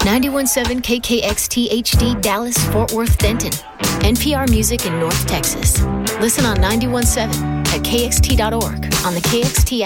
91.7 KKXT HD Dallas, Fort Worth, Denton. NPR Music in North Texas. Listen on 91.7 at kxt.org on the KXT